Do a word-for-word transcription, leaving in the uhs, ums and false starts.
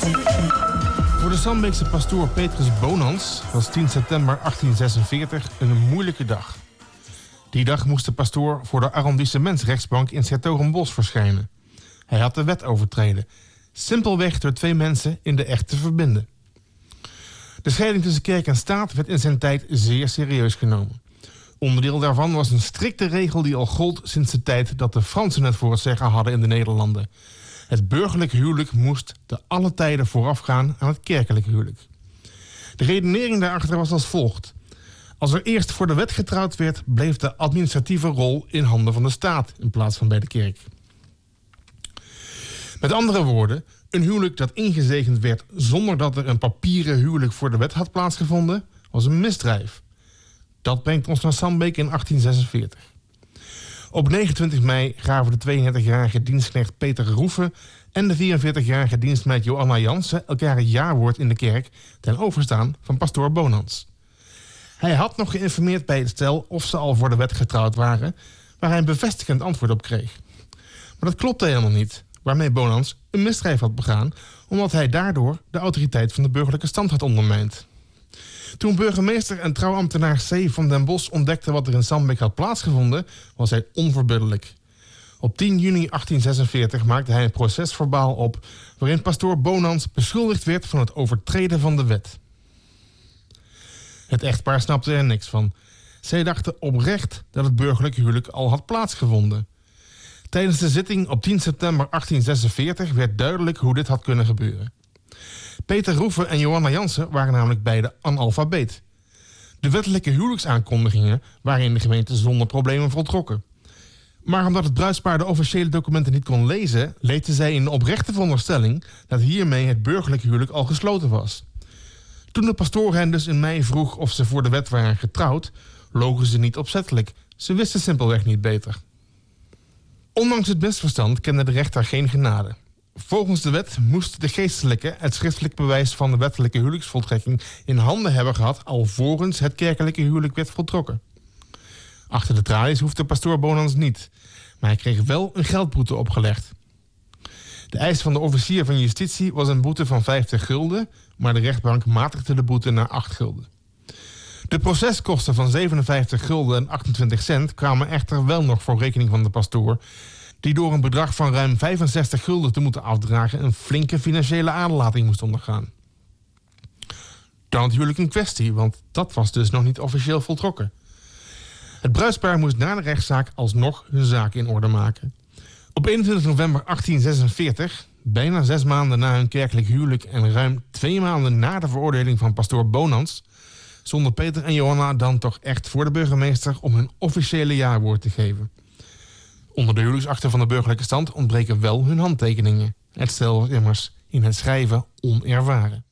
Voor de Sambeekse pastoor Petrus Bonans was tien september achttien zesenveertig een moeilijke dag. Die dag moest de pastoor voor de arrondissementsrechtsbank in 's-Hertogenbosch verschijnen. Hij had de wet overtreden, simpelweg door twee mensen in de echt te verbinden. De scheiding tussen kerk en staat werd in zijn tijd zeer serieus genomen. Onderdeel daarvan was een strikte regel die al gold sinds de tijd dat de Fransen het voor het zeggen hadden in de Nederlanden. Het burgerlijk huwelijk moest te alle tijden voorafgaan aan het kerkelijk huwelijk. De redenering daarachter was als volgt. Als er eerst voor de wet getrouwd werd, bleef de administratieve rol in handen van de staat in plaats van bij de kerk. Met andere woorden, een huwelijk dat ingezegend werd zonder dat er een papieren huwelijk voor de wet had plaatsgevonden, was een misdrijf. Dat brengt ons naar Sambeek in achttien zesenveertig. Op negenentwintig mei gaven de tweeëndertigjarige dienstknecht Peter Roefe en de vierenveertigjarige dienstmeid Johanna Jansen elkaar het jawoord in de kerk ten overstaan van pastoor Bonans. Hij had nog geïnformeerd bij het stel of ze al voor de wet getrouwd waren, waar hij een bevestigend antwoord op kreeg. Maar dat klopte helemaal niet, waarmee Bonans een misdrijf had begaan, omdat hij daardoor de autoriteit van de burgerlijke stand had ondermijnd. Toen burgemeester en trouwambtenaar C. van den Bos ontdekte wat er in Sambeek had plaatsgevonden, was hij onverbiddelijk. Op tien juni achttien zesenveertig maakte hij een procesverbaal op, waarin pastoor Bonans beschuldigd werd van het overtreden van de wet. Het echtpaar snapte er niks van. Zij dachten oprecht dat het burgerlijk huwelijk al had plaatsgevonden. Tijdens de zitting op tien september achttien zesenveertig werd duidelijk hoe dit had kunnen gebeuren. Peter Roefe en Johanna Jansen waren namelijk beide analfabeet. De wettelijke huwelijksaankondigingen waren in de gemeente zonder problemen voltrokken. Maar omdat het bruidspaar de officiële documenten niet kon lezen, leefden zij in de oprechte veronderstelling dat hiermee het burgerlijk huwelijk al gesloten was. Toen de pastoor hen dus in mei vroeg of ze voor de wet waren getrouwd, logen ze niet opzettelijk. Ze wisten simpelweg niet beter. Ondanks het misverstand kende de rechter geen genade. Volgens de wet moest de geestelijke het schriftelijk bewijs van de wettelijke huwelijksvoltrekking in handen hebben gehad alvorens het kerkelijke huwelijk werd voltrokken. Achter de tralies hoefde pastoor Bonans niet, maar hij kreeg wel een geldboete opgelegd. De eis van de officier van justitie was een boete van vijftig gulden, maar de rechtbank matigde de boete naar acht gulden. De proceskosten van zevenenvijftig gulden en achtentwintig cent kwamen echter wel nog voor rekening van de pastoor, die door een bedrag van ruim vijfenzestig gulden te moeten afdragen een flinke financiële aderlating moest ondergaan. Dan het huwelijk in kwestie, want dat was dus nog niet officieel voltrokken. Het bruidspaar moest na de rechtszaak alsnog hun zaak in orde maken. Op eenentwintig november achttien zesenveertig, bijna zes maanden na hun kerkelijk huwelijk en ruim twee maanden na de veroordeling van pastoor Bonans, zonden Peter en Johanna dan toch echt voor de burgemeester om hun officiële jawoord te geven. Onder de huwelijksakte van de burgerlijke stand ontbreken wel hun handtekeningen. Het stel was immers in het schrijven onervaren.